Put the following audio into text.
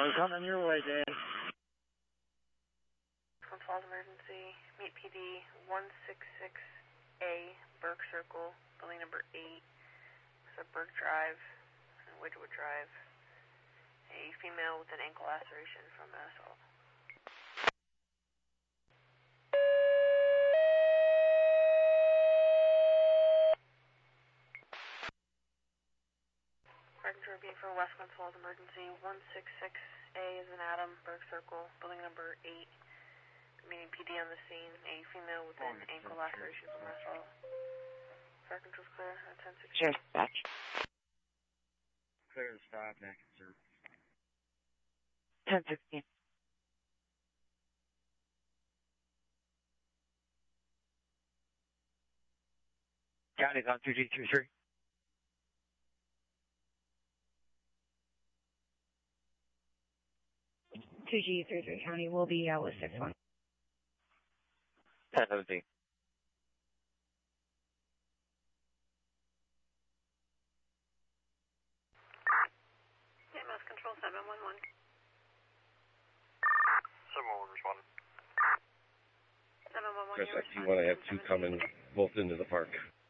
We're coming your way, Dan. Falls emergency, meet PD 166A, Burke Circle, building number 8. So Burke Drive and Wedgewood Drive. A female with an ankle laceration from assault. Fire control being for West Glens Falls emergency 166A is an Adam, Burke Circle, building number 8. Meeting PD on the scene, a female with an ankle laceration from assault. Fire control's clear at 10:16. Sheriff's dispatch. Clear to stop, active service. 10:16. County's on 2G33. County will be out with 6-1. 10:17. Yeah, Mass Control 711. 711 responding. 711, Chris, I see one. I have two coming both into the park.